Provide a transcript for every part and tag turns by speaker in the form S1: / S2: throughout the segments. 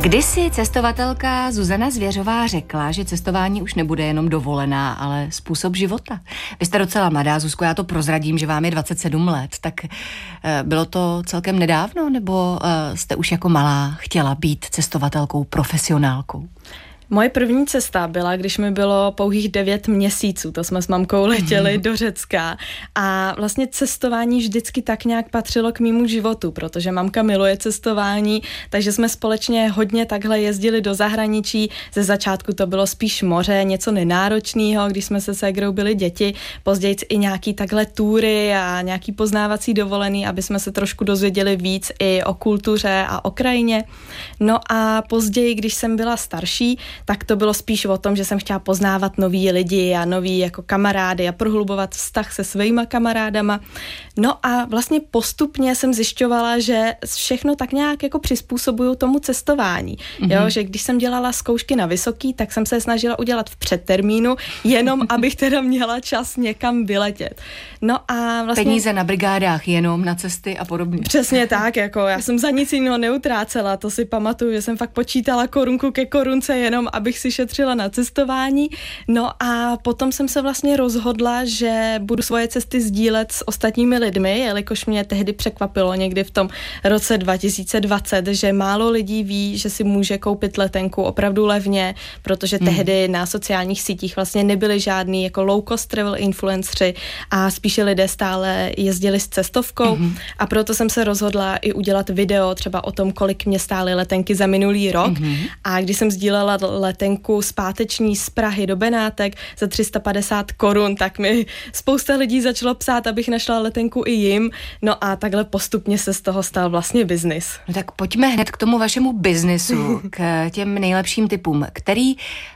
S1: Kdysi cestovatelka Zuzana Zvěřová řekla, že cestování už nebude jenom dovolená, ale způsob života. Vy jste docela mladá, Zuzko, já to prozradím, že vám je 27 let, tak bylo to celkem nedávno, nebo jste už jako malá chtěla být cestovatelkou, profesionálkou?
S2: Moje první cesta byla, když mi bylo pouhých 9 měsíců, to jsme s mamkou letěli do Řecka a vlastně cestování vždycky tak nějak patřilo k mému životu, protože mamka miluje cestování, takže jsme společně hodně takhle jezdili do zahraničí. Ze začátku to bylo spíš moře, něco nenáročného, když jsme se ségrou byli děti, později i nějaký takhle túry a nějaký poznávací dovolený, aby jsme se trošku dozvěděli víc i o kultuře a o krajině. No a později, když jsem byla starší, tak to bylo spíš o tom, že jsem chtěla poznávat nový lidi a nový jako kamarády a prohlubovat vztah se svýma kamarádama. No a vlastně postupně jsem zjišťovala, že všechno tak nějak jako přizpůsobuju tomu cestování. Jo, že když jsem dělala zkoušky na vysoký, tak jsem se snažila udělat v předtermínu, jenom abych teda měla čas někam vyletět. No a vlastně
S1: peníze na brigádách, jenom na cesty a podobně.
S2: Přesně tak, jako já jsem za nic jiného neutrácela, to si pamatuju, že jsem fakt počítala korunku ke korunce, jenom abych si šetřila na cestování. No a potom jsem se vlastně rozhodla, že budu svoje cesty sdílet s ostatními lidmi, jelikož mě tehdy překvapilo někdy v tom roce 2020, že málo lidí ví, že si může koupit letenku opravdu levně, protože tehdy na sociálních sítích vlastně nebyli žádný jako low cost travel influenceri a spíše lidé stále jezdili s cestovkou a proto jsem se rozhodla i udělat video třeba o tom, kolik mě stály letenky za minulý rok a když jsem sdílela letenku zpáteční z Prahy do Benátek za 350 korun, tak mi spousta lidí začalo psát, abych našla letenku i jim. No a takhle postupně se z toho stal vlastně biznis.
S1: No tak pojďme hned k tomu vašemu biznisu, k těm nejlepším typům. Který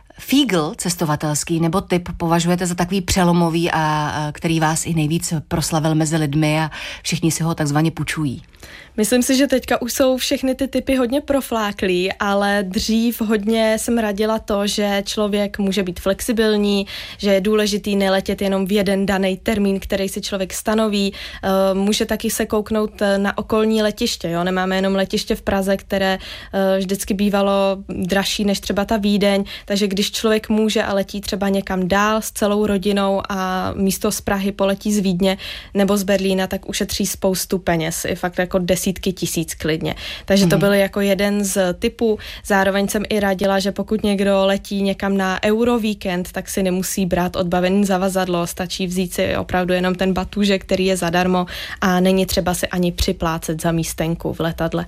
S1: fígl cestovatelský nebo typ považujete za takový přelomový a který vás i nejvíc proslavil mezi lidmi a všichni si ho takzvaně půjčují?
S2: Myslím si, že teďka už jsou všechny ty typy hodně profláklí, ale dřív hodně jsem radila to, že člověk může být flexibilní, že je důležitý neletět jenom v jeden daný termín, který si člověk stanoví. Může taky se kouknout na okolní letiště. Jo? Nemáme jenom letiště v Praze, které vždycky bývalo dražší než třeba ta Vídeň, takže když člověk může a letí třeba někam dál s celou rodinou a místo z Prahy poletí z Vídně nebo z Berlína, tak ušetří spoustu peněz. I fakt jako desítky tisíc klidně. Takže to byl jako jeden z typů. Zároveň jsem i radila, že pokud někdo letí někam na Eurovíkend, tak si nemusí brát odbavený zavazadlo, stačí vzít si opravdu jenom ten batůžek, který je zadarmo a není třeba si ani připlácet za místenku v letadle.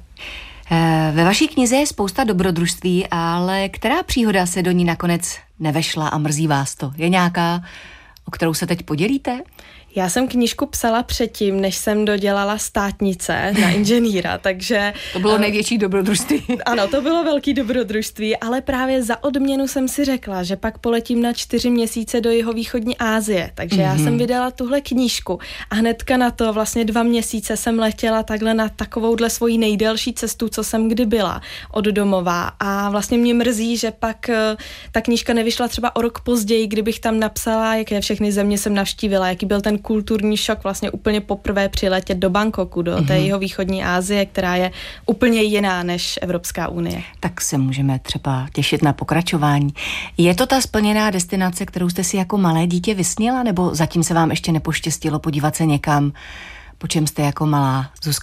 S1: Ve vaší knize je spousta dobrodružství, ale která příhoda se do ní nakonec nevešla a mrzí vás to? Je nějaká, o kterou se teď podělíte?
S2: Já jsem knížku psala předtím, než jsem dodělala státnice na inženýra, takže...
S1: To bylo největší dobrodružství.
S2: Ano, to bylo velký dobrodružství, ale právě za odměnu jsem si řekla, že pak poletím na 4 měsíce do jihovýchodní Asie, takže já jsem vydala tuhle knížku a hnedka na to vlastně 2 měsíce jsem letěla takhle na takovouhle svoji nejdelší cestu, co jsem kdy byla od domova a vlastně mě mrzí, že pak ta knížka nevyšla třeba o rok později, kdybych tam napsala, jaké všechny země jsem navštívila, jaký byl ten kulturní šok vlastně úplně poprvé přiletět do Bangkoku, do té jihovýchodní Asie, která je úplně jiná než Evropská unie.
S1: Tak se můžeme třeba těšit na pokračování. Je to ta splněná destinace, kterou jste si jako malé dítě vysnila, nebo zatím se vám ještě nepoštěstilo podívat se někam, po čem jste jako malá Zuzka